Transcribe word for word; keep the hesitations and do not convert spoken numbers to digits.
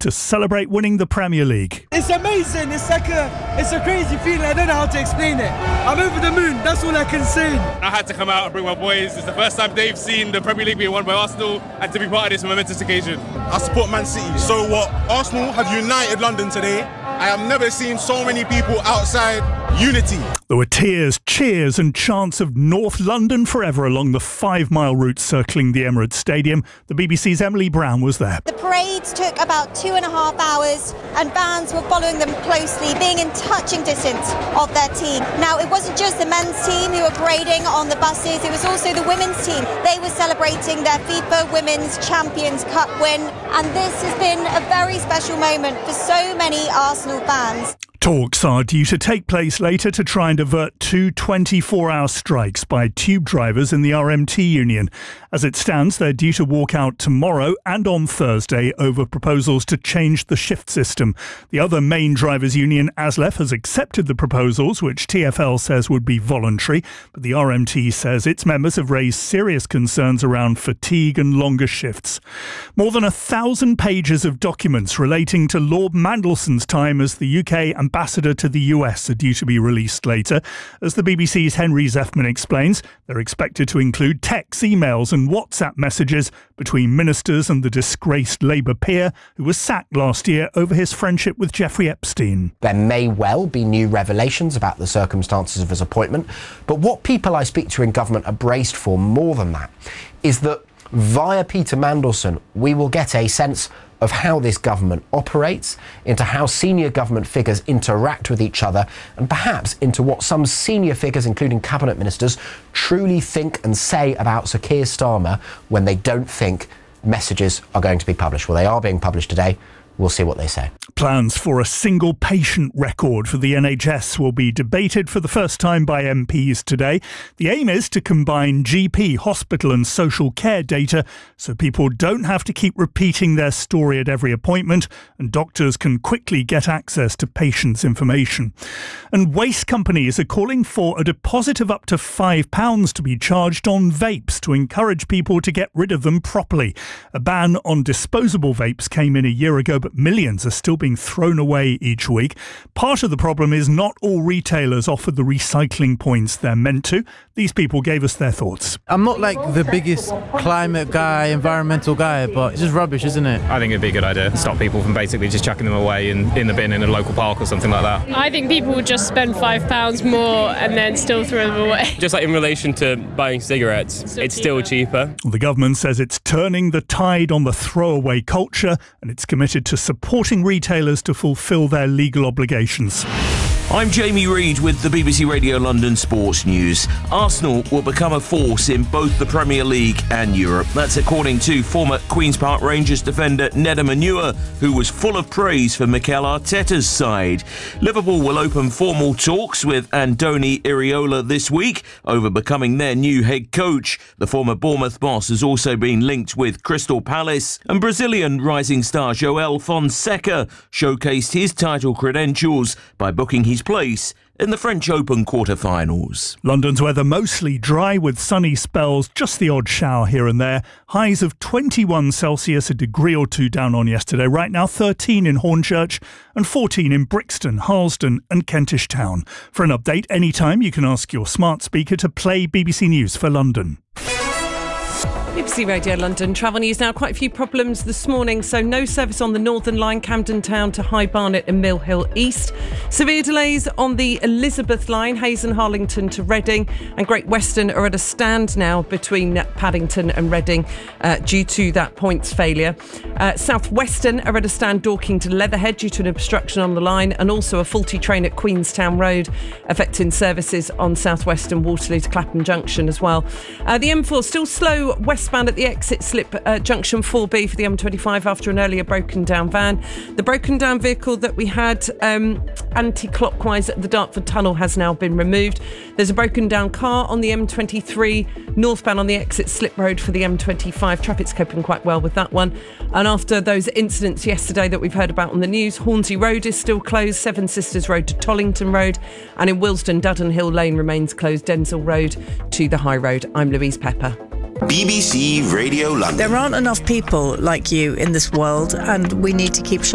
to celebrate winning the Premier League. It's amazing. It's like a, it's a crazy feeling. I don't know how to explain it. I'm over the moon. That's all I can say. I had to come out and bring my boys. It's the first time they've seen the Premier League being won by Arsenal, and to be part of this momentous occasion. I support Man City. So what? Arsenal have united London today. I have never seen so many people outside unity. There were tears, cheers and chants of North London forever along the five-mile route circling the Emirates Stadium. The B B C's Emily Brown was there. The parades took about two and a half hours and fans were following them closely, being in touching distance of their team. Now, it wasn't just the men's team who were parading on the buses, it was also the women's team. They were celebrating their FIFA Women's Champions Cup win, and this has been a very special moment for so many Arsenal fans. Talks are due to take place later to try and avert two twenty-four hour strikes by tube drivers in the R M T union. As it stands, they're due to walk out tomorrow and on Thursday over proposals to change the shift system. The other main drivers' union, ASLEF, has accepted the proposals, which T F L says would be voluntary, but the R M T says its members have raised serious concerns around fatigue and longer shifts. More than a thousand pages of documents relating to Lord Mandelson's time as the U K ambassador to the U S are due to be released later. As the B B C's Henry Zeffman explains, they're expected to include texts, emails and WhatsApp messages between ministers and the disgraced Labour peer who was sacked last year over his friendship with Jeffrey Epstein. There may well be new revelations about the circumstances of his appointment, but what people I speak to in government are braced for more than that is that via Peter Mandelson, we will get a sense of how this government operates, into how senior government figures interact with each other, and perhaps into what some senior figures, including cabinet ministers, truly think and say about Sir Keir Starmer when they don't think messages are going to be published. Well, they are being published today. We'll see what they say. Plans for a single patient record for the N H S will be debated for the first time by M Ps today. The aim is to combine G P, hospital and social care data so people don't have to keep repeating their story at every appointment and doctors can quickly get access to patients' information. And waste companies are calling for a deposit of up to five pounds to be charged on vapes to encourage people to get rid of them properly. A ban on disposable vapes came in a year ago, but millions are still being thrown away each week. Part of the problem is not all retailers offer the recycling points they're meant to. These people gave us their thoughts. I'm not like the biggest climate guy, environmental guy, but it's just rubbish, isn't it? I think it'd be a good idea to stop people from basically just chucking them away in, in the bin in a local park or something like that. I think people would just spend five pounds more and then still throw them away. Just like in relation to buying cigarettes, still it's cheaper. still cheaper. The government says it's turning the tide on the throwaway culture and it's committed to supporting retailers to fulfil their legal obligations. I'm Jamie Reid with the B B C Radio London Sports News. Arsenal will become a force in both the Premier League and Europe. That's according to former Queen's Park Rangers defender Nedum Onuoha, who was full of praise for Mikel Arteta's side. Liverpool will open formal talks with Andoni Iraola this week over becoming their new head coach. The former Bournemouth boss has also been linked with Crystal Palace, and Brazilian rising star Joel Fonseca showcased his title credentials by booking his place in the French Open quarter-finals. London's weather mostly dry with sunny spells, just the odd shower here and there. Highs of twenty-one Celsius, a degree or two down on yesterday. Right now thirteen in Hornchurch and fourteen in Brixton, Harlesden and Kentish Town. For an update anytime, you can ask your smart speaker to play B B C News for London. B B C Radio London travel news now. Quite a few problems this morning, so no service on the Northern Line, Camden Town to High Barnet and Mill Hill East. Severe delays on the Elizabeth Line, Hayes and Harlington to Reading, and Great Western are at a stand now between Paddington and Reading uh, due to that points failure. Uh, South Western are at a stand Dorking to Leatherhead due to an obstruction on the line, and also a faulty train at Queenstown Road affecting services on South Western Waterloo to Clapham Junction as well. Uh, the M four still slow west Westbound at the exit slip uh, junction four B for the M twenty-five after an earlier broken down van. The broken down vehicle that we had um, anti-clockwise at the Dartford Tunnel has now been removed. There's a broken down car on the M twenty-three northbound on the exit slip road for the M twenty-five. Traffic's coping quite well with that one. And after those incidents yesterday that we've heard about on the news, Hornsey Road is still closed, Seven Sisters Road to Tollington Road, and in Willesden, Dudden Hill Lane remains closed, Denzil Road to the High Road. I'm Louise Pepper. B B C Radio London. There aren't enough people like you in this world, and we need to keep